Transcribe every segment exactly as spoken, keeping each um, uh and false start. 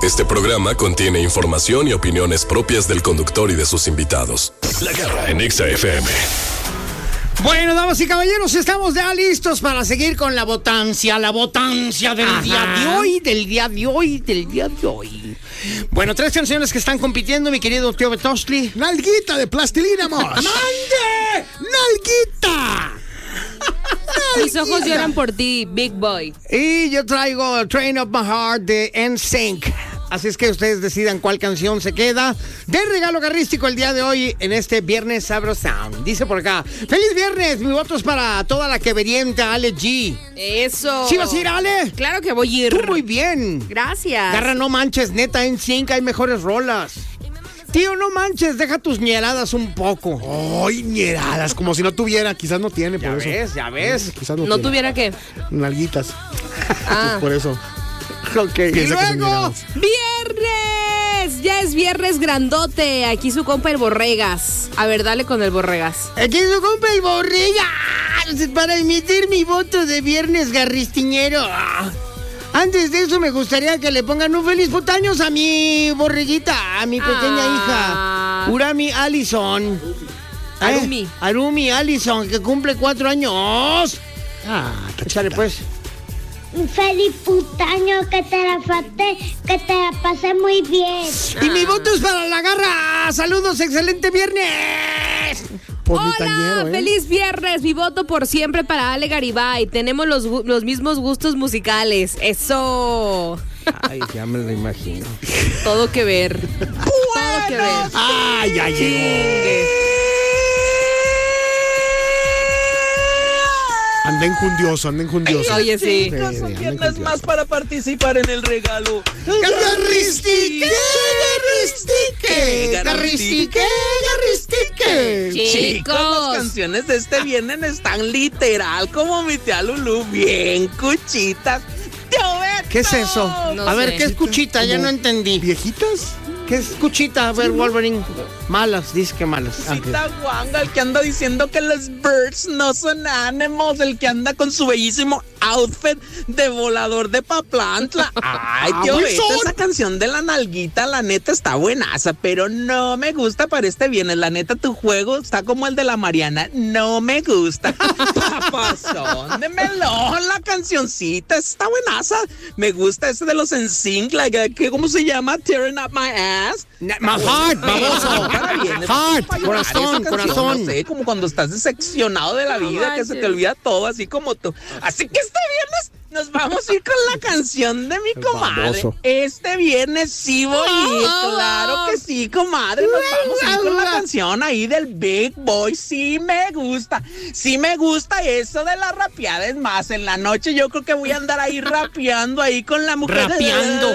Este programa contiene información y opiniones propias del conductor y de sus invitados. La Garra en Exa F M. Bueno, damas y caballeros, estamos ya listos para seguir con la votancia, la votancia del Ajá. día de hoy, del día de hoy, del día de hoy. Bueno, tres canciones que están compitiendo, mi querido tío Betosli. Nalguita de plastilina, Mosh. ¡Mande! ¡Nalguita! Mis ojos lloran por ti, Big Boy. Y yo traigo Train of My Heart de N Sync. Así es que ustedes decidan cuál canción se queda de regalo garrístico el día de hoy en este Viernes Sabrosón. Dice por acá, ¡feliz viernes! Mi voto es para toda la queberienta Ale G. Eso. ¿Sí vas a ir, Ale? Claro que voy a ir. Tú muy bien. Gracias. Garra, no manches, neta, en Sync hay mejores rolas. Tío, no manches, deja tus ñeradas un poco. Ay, ñeradas, como si no tuviera, quizás no tiene, por ya eso. Ya ves, ya ves. Quizás no, ¿No tiene. tuviera qué? Nalguitas. Ah. Pues por eso. Ok. Y luego, ¡viernes! Ya es viernes grandote. Aquí su compa el Borregas. A ver, dale con el Borregas. Aquí su compa el Borregas para emitir mi voto de viernes garristiñero. Antes de eso me gustaría que le pongan un feliz putaños a mi borreguita, a mi pequeña ah. hija, Urami Allison. Arumi. Eh, Arumi Allison, que cumple cuatro años. Ah, échale pues. Un feliz putaño, que te la fate, que te la pasé muy bien. Y ah. mi voto es para la Garra. Saludos, excelente viernes. Por Hola, tañero, ¿eh? feliz viernes. Mi voto por siempre para Ale Garibay. Tenemos los, los mismos gustos musicales. Eso. Ay, ya me lo imagino. Todo que ver. Todo que ver. Ay, ya llegó. Anda enjundioso, anda enjundioso. Oye, sí. Chicos, un viernes más para participar en el regalo. ¡Garristique! ¡Garristique! ¡Garristique! ¡Garristique! Chicos, las canciones de este viernes están literal como mi tía Lulú, bien cuchitas. ¿Qué es eso? No a ver, sé. ¿qué es cuchita? Ya no entendí. ¿Viejitas? ¿Qué es cuchita? A ver, Wolverine. Malas, dice que malas. Cita guanga, el que anda diciendo que los birds no son ánimos, el que anda con su bellísimo outfit de volador de Paplantla. Ay, tío Beto, esa canción de la nalguita, la neta está buenaza, pero no me gusta para este viernes. La neta, tu juego está como el de la Mariana, no me gusta. Papazón de melón, la cancioncita está buenaza. Me gusta ese de los N Sync, like, ¿cómo se llama? Tearing Up My Ass. My heart, baboso. Heart, corazón, corazón. No sé, como cuando estás decepcionado de la vida, que se te olvida todo, así como tú. Así que este viernes nos vamos a ir con la canción de mi comadre. Baboso. Este viernes sí voy a ir, claro que sí, comadre. Nos vamos a ir con la canción ahí del Big Boy. Sí me gusta, sí me gusta eso de la rapeada. Es más, en la noche yo creo que voy a andar ahí rapeando ahí con la mujer. Rapeando.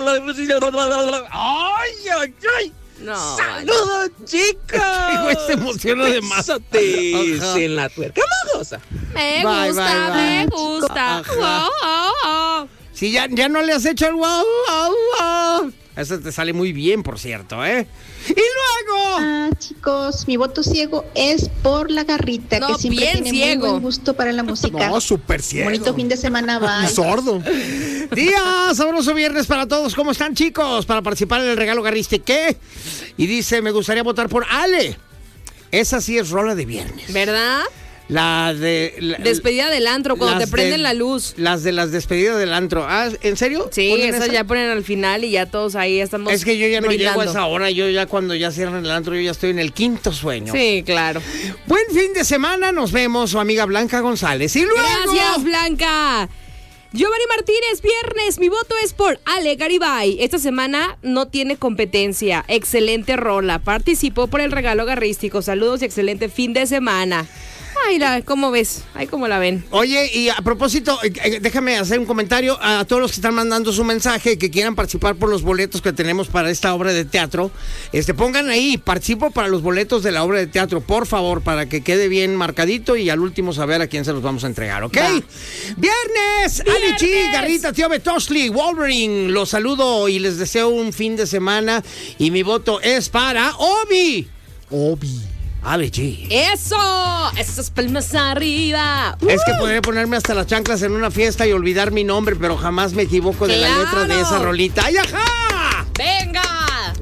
Ay, ay, ay. No, ¡saludos, chicos! Güey, se emociona de más. Besotes en la tuerca mojosa. Me Bye, gusta, bye, bye. me gusta. Ajá. Oh, oh, oh. Si ya, ya no le has hecho el wow, wow, wow. Eso te sale muy bien, por cierto, ¿eh? Y luego... Ah, chicos, mi voto ciego es por la Garrita, No, que siempre bien tiene ciego. muy buen gusto para la música. No, súper ciego. Bonito fin de semana, bye. Y sordo. Día sabroso viernes para todos. ¿Cómo están, chicos? Para participar en el regalo Garristique. Y dice, me gustaría votar por Ale. Esa sí es rola de viernes. ¿Verdad? La de... La, Despedida del antro, cuando las te prenden de- la luz. Las de las despedidas del antro. Ah, ¿en serio? Sí, ¿Ponen esas esa? ya ponen al final y ya todos ahí estamos Es que yo ya no brindando. llego a esa hora. Yo ya cuando ya cierran el antro, yo ya estoy en el quinto sueño. Sí, claro. Buen fin de semana. Nos vemos, su amiga Blanca González. Y luego... Gracias, Blanca. Giovanni Martínez, viernes. Mi voto es por Ale Garibay. Esta semana no tiene competencia. Excelente rola. Participó por el regalo garrístico. Saludos y excelente fin de semana. Ay, la, ¿cómo ves? Ay, ¿cómo la ven? Oye, y a propósito, eh, eh, déjame hacer un comentario a todos los que están mandando su mensaje, que quieran participar por los boletos que tenemos para esta obra de teatro. Este, pongan ahí, participo para los boletos de la obra de teatro, por favor, para que quede bien marcadito y al último saber a quién se los vamos a entregar, ¿ok? Va. Viernes, Ali G, Garrita, tío Betosli, Wolverine, los saludo y les deseo un fin de semana y mi voto es para Obi. Obi. Ali G. ¡Eso! ¡Esas palmas arriba! Es que podría ponerme hasta las chanclas en una fiesta y olvidar mi nombre, pero jamás me equivoco de la ¡Claro! letra de esa rolita. ¡Ay, ajá!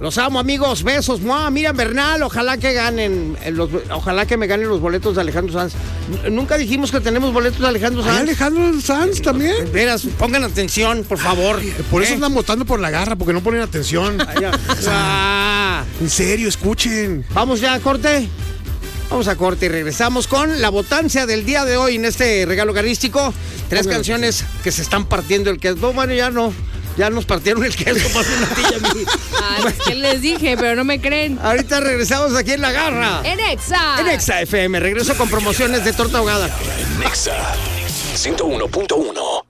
Los amo, amigos. Besos. Mua. Miriam Bernal, ojalá que ganen. eh, Los, ojalá que me ganen los boletos de Alejandro Sanz. N- Nunca dijimos que tenemos boletos de Alejandro ¿Hay Sanz. Alejandro Sanz también? Veras, pongan atención, por favor. Por eso ¿Eh? andan votando por la garra, porque no ponen atención. Ay, ya. Ah. En serio, escuchen. Vamos ya a corte. Vamos a corte y regresamos con la votancia del día de hoy en este regalo garístico. Tres Póngale canciones que se están partiendo el queso. No, bueno, ya no. Ya nos partieron el queso más una tilla a mí. Ah, es que les dije, pero no me creen. Ahorita regresamos aquí en La Garra. En Exa. En Exa F M. Regreso con promociones de torta ahogada. Nexa ciento uno punto uno.